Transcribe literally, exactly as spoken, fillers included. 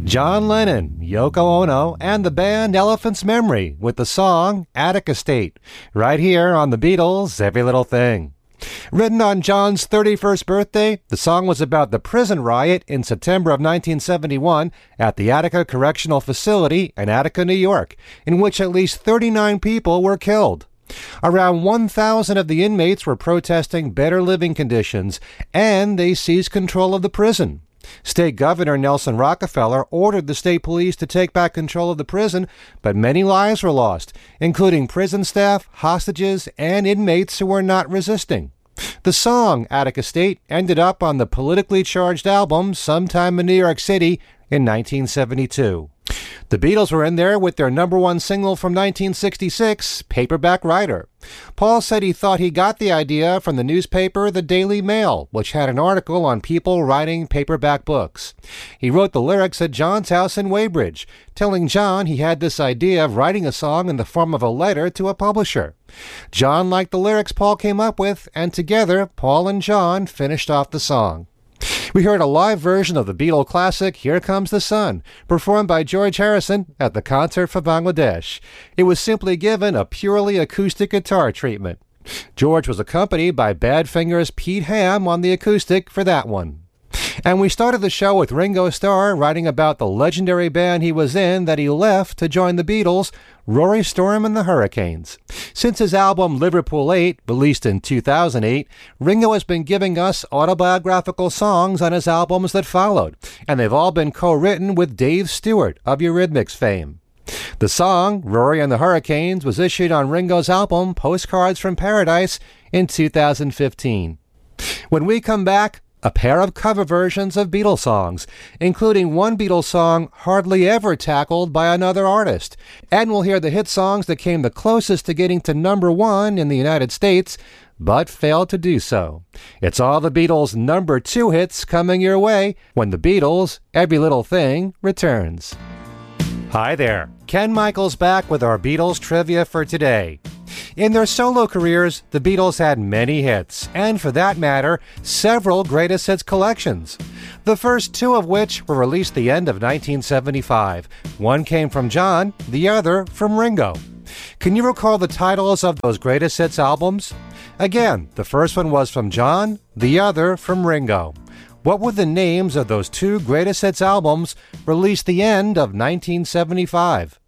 John Lennon, Yoko Ono, and the band Elephant's Memory with the song Attic Estate, right here on the Beatles' Every Little Thing. Written on John's thirty-first birthday, the song was about the prison riot in September of nineteen seventy-one at the Attica Correctional Facility in Attica, New York, in which at least thirty-nine people were killed. Around one thousand of the inmates were protesting better living conditions, and they seized control of the prison. State Governor Nelson Rockefeller ordered the state police to take back control of the prison, but many lives were lost, including prison staff, hostages, and inmates who were not resisting. The song, Attic Estate, ended up on the politically charged album Sometime in New York City in nineteen seventy-two. The Beatles were in there with their number one single from nineteen sixty-six, Paperback Writer. Paul said he thought he got the idea from the newspaper The Daily Mail, which had an article on people writing paperback books. He wrote the lyrics at John's house in Weybridge, telling John he had this idea of writing a song in the form of a letter to a publisher. John liked the lyrics Paul came up with, and together, Paul and John finished off the song. We heard a live version of the Beatle classic Here Comes the Sun, performed by George Harrison at the Concert for Bangladesh. It was simply given a purely acoustic guitar treatment. George was accompanied by Badfinger's Pete Ham on the acoustic for that one. And we started the show with Ringo Starr writing about the legendary band he was in that he left to join the Beatles, Rory Storm and the Hurricanes. Since his album Liverpool eight, released in two thousand eight, Ringo has been giving us autobiographical songs on his albums that followed, and they've all been co-written with Dave Stewart of Eurythmics fame. The song, Rory and the Hurricanes, was issued on Ringo's album Postcards from Paradise in two thousand fifteen. When we come back, a pair of cover versions of Beatles songs, including one Beatles song hardly ever tackled by another artist. And we'll hear the hit songs that came the closest to getting to number one in the United States, but failed to do so. It's all the Beatles' number two hits coming your way when the Beatles' Every Little Thing returns. Hi there, Ken Michaels back with our Beatles trivia for today. In their solo careers, the Beatles had many hits, and for that matter, several greatest hits collections. The first two of which were released at the end of nineteen seventy-five. One came from John, the other from Ringo. Can you recall the titles of those greatest hits albums? Again, the first one was from John, the other from Ringo. What were the names of those two greatest hits albums released at the end of nineteen seventy-five?